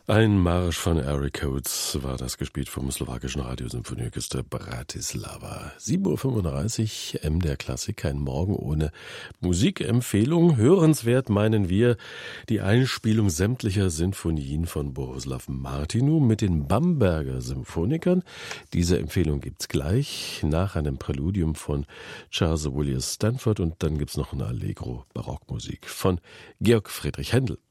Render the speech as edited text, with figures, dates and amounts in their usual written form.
Ein Marsch von Eric Coates war das, gespielt vom slowakischen Radiosymphonieorchester Bratislava. 7:35 Uhr, MDR Klassik, kein Morgen ohne Musikempfehlung. Hörenswert meinen wir die Einspielung sämtlicher Sinfonien von Bohuslav Martinu mit den Bamberger Symphonikern. Diese Empfehlung gibt's gleich nach einem Präludium von Charles William Stanford und dann gibt's noch eine Allegro Barockmusik von Georg Friedrich Händel.